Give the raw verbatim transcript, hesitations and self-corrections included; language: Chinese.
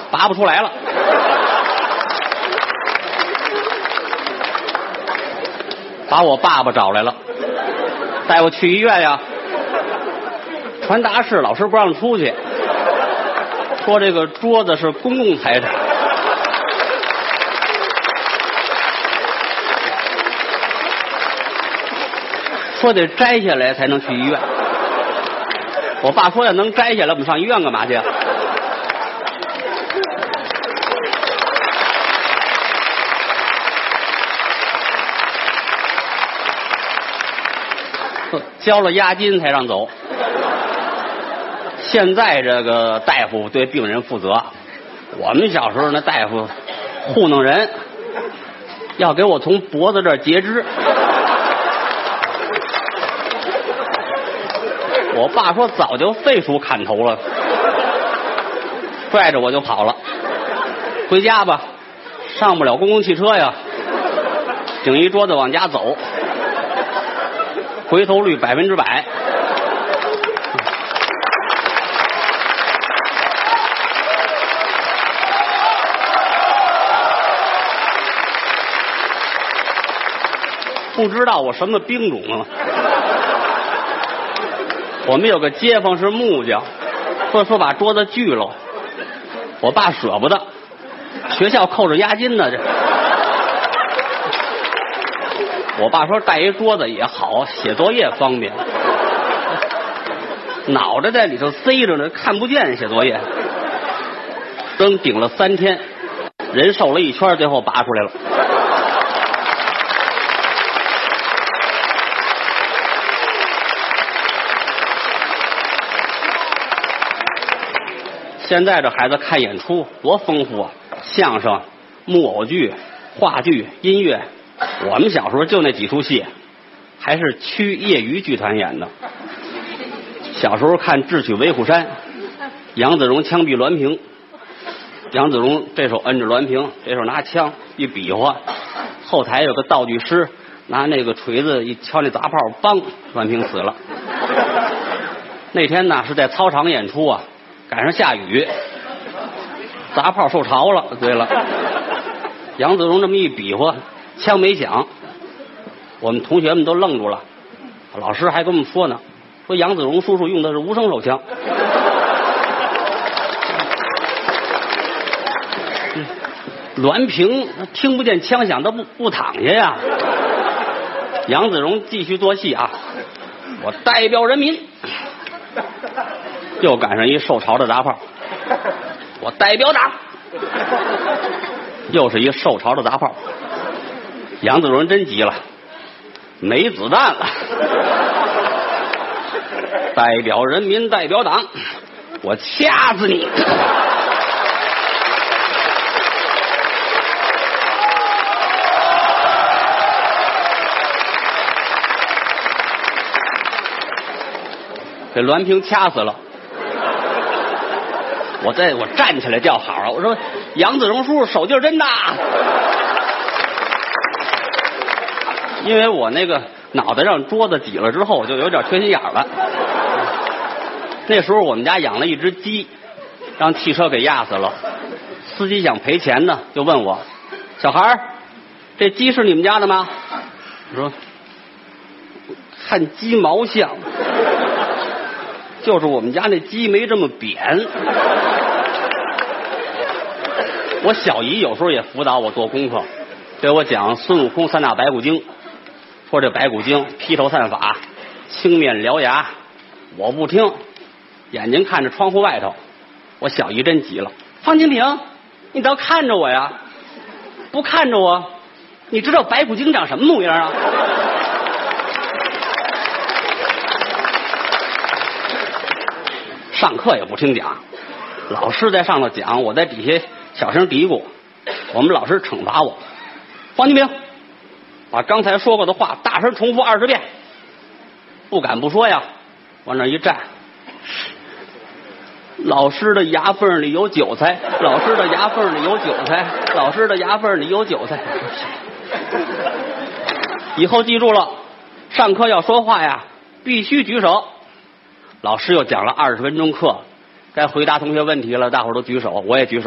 拔不出来了。把我爸爸找来了，带我去医院呀。传达室老师不让出去，说这个桌子是公共财产。说得摘下来才能去医院。我爸说要能摘下来，我们上医院干嘛去啊？交了押金才让走。现在这个大夫对病人负责，我们小时候那大夫糊弄人，要给我从脖子这儿截肢。我爸说早就废除砍头了，拽着我就跑了。回家吧，上不了公共汽车呀，顶一桌子往家走，回头率百分之百。不知道我什么兵种啊？我们有个街坊是木匠，说说把桌子锯了，我爸舍不得，学校扣着押金呢。这我爸说带一桌子也好，写作业方便，脑袋在里头塞着呢，看不见写作业。扔顶了三天，人瘦了一圈，最后拔出来了。现在这孩子看演出多丰富啊，相声、木偶剧、话剧、音乐。我们小时候就那几出戏，还是区业余剧团演的。小时候看《智取威虎山》，杨子荣枪毙栾平，杨子荣这手摁着栾平，这手拿枪一比划，后台有个道具师拿那个锤子一敲那砸炮，梆，栾平死了。那天呢是在操场演出啊，赶上下雨，砸炮受潮了。对了，杨子荣这么一比划，枪没响，我们同学们都愣住了。老师还跟我们说呢，说杨子荣叔叔用的是无声手枪。栾平听不见枪响，他不不躺下呀。杨子荣继续做戏啊，我代表人民。又赶上一受潮的砸炮，我代表党。又是一受潮的砸炮，杨子荣真急了，没子弹了。代表人民，代表党，我掐死你！给栾平掐死了。我在我站起来叫好了，我说杨子荣叔叔手劲儿真大。因为我那个脑袋让桌子挤了之后，我就有点缺心眼了。那时候我们家养了一只鸡，让汽车给压死了，司机想赔钱呢，就问我，小孩儿，这鸡是你们家的吗？我说看鸡毛像，就是我们家那鸡没这么扁。我小姨有时候也辅导我做功课，给我讲孙悟空三打白骨精，说这白骨精披头散发，青面獠牙。我不听，眼睛看着窗户外头。我小姨真急了，方金平，你倒看着我呀，不看着我，你知道白骨精长什么模样啊？上课也不听讲，老师在上头讲，我在底下小声嘀咕，我们老师惩罚我，方金平，把刚才说过的话大声重复二十遍。不敢不说呀，往那一站，老师的牙缝里有韭菜，老师的牙缝里有韭菜，老师的牙缝里有韭菜。以后记住了，上课要说话呀，必须举手。老师又讲了二十分钟课，该回答同学问题了，大伙儿都举手，我也举手。